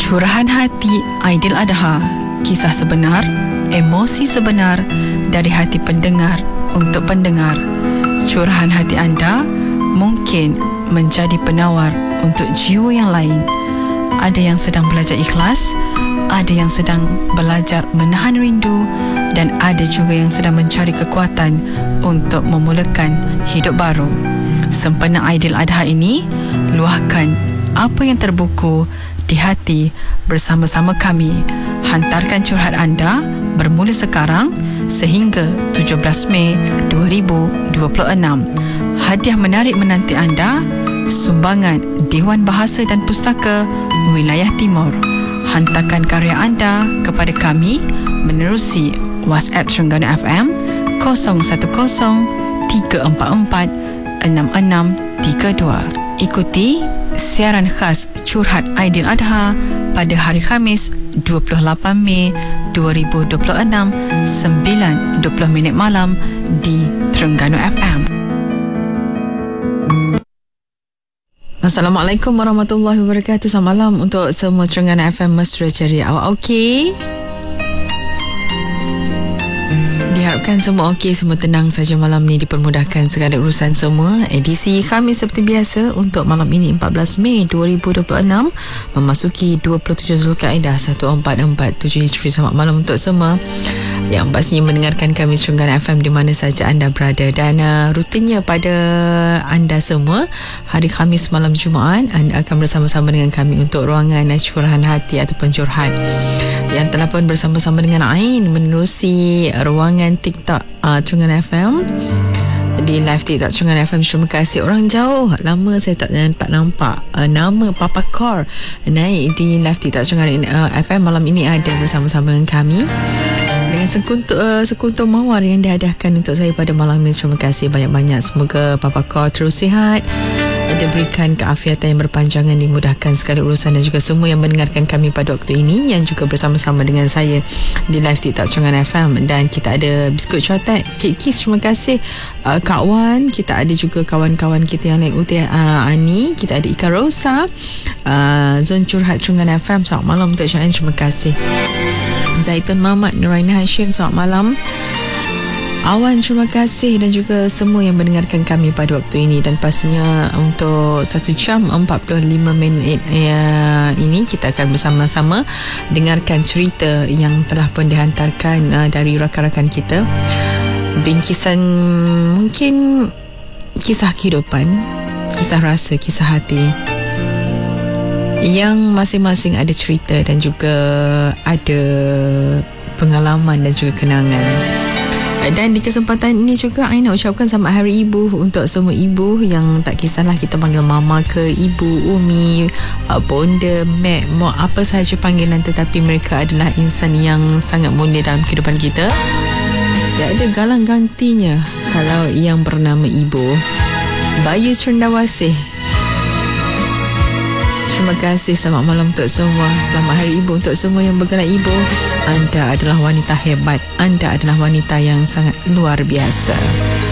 Curahan hati Aidiladha, kisah sebenar, emosi sebenar dari hati pendengar untuk pendengar. Curahan hati anda mungkin menjadi penawar untuk jiwa yang lain. Ada yang sedang belajar ikhlas, ada yang sedang belajar menahan rindu, dan ada juga yang sedang mencari kekuatan untuk memulakan hidup baru. Sempena Aidiladha ini, luahkan apa yang terbuku di hati bersama-sama kami. Hantarkan curhat anda bermula sekarang sehingga 17 Mei 2026. Hadiah menarik menanti anda, sumbangan Dewan Bahasa dan Pustaka Wilayah Timur. Hantarkan karya anda kepada kami menerusi WhatsApp Terengganu FM 010-344-6632. Ikuti siaran khas Curhat Aidiladha pada hari Khamis 28 Mei 2026 9:20 malam di Terengganu FM. Assalamualaikum warahmatullahi wabarakatuh. Selamat malam untuk semua Terengganu FM mesra ceria. Awak okey? Diharapkan semua okey, semua tenang saja malam ni, dipermudahkan segala urusan semua. Edisi Khamis seperti biasa untuk malam ini 14 Mei 2026 memasuki 27 Zulkaidah 1447 Hijri. Selamat malam untuk semua yang pastinya mendengarkan kami Terengganu FM di mana saja anda berada. Dan rutinnya pada anda semua, hari Khamis malam Jumaat anda akan bersama-sama dengan kami untuk ruangan curahan hati ataupun curhat, yang telah pun bersama-sama dengan Ain menerusi ruangan TikTok Terengganu FM, di live TikTok Terengganu FM. Terima kasih orang jauh, lama saya tak nampak nama Papa Kor naik di live TikTok Terengganu FM. Malam ini ada bersama-sama dengan kami dengan sekuntum mawar yang dihadiahkan untuk saya pada malam ini. Terima kasih banyak-banyak. Semoga Papa Kor terus sihat, diberikan keafiatan yang berpanjangan, dimudahkan segala urusan, dan juga semua yang mendengarkan kami pada waktu ini yang juga bersama-sama dengan saya di live TikTok Terengganu FM. Dan kita ada biskut cotek Cik Kis, terima kasih Kak Wan. Kita ada juga kawan-kawan kita yang lain, Uti Ani, kita ada Ika Rosa, Zon Curhat Terengganu FM. Selamat malam untuk Syahin, terima kasih. Zaitun Mamat, Nuraina Hashim, selamat malam. Awan, terima kasih, dan juga semua yang mendengarkan kami pada waktu ini. Dan pastinya untuk 1 jam 45 minit ini kita akan bersama-sama dengarkan cerita yang telah pun dihantarkan dari rakan-rakan kita. Bingkisan, mungkin kisah kehidupan, kisah rasa, kisah hati, yang masing-masing ada cerita dan juga ada pengalaman dan juga kenangan. Dan di kesempatan ini juga I nak ucapkan selamat Hari Ibu untuk semua ibu, yang tak kisahlah kita panggil mama ke ibu, umi, bonda, mek, mak, apa sahaja panggilan, tetapi mereka adalah insan yang sangat mulia dalam kehidupan kita. Tak ada galang gantinya kalau yang bernama ibu. Bayu Cendawasih, terima kasih. Selamat malam untuk semua. Selamat Hari Ibu untuk semua yang bergelar ibu. Anda adalah wanita hebat. Anda adalah wanita yang sangat luar biasa.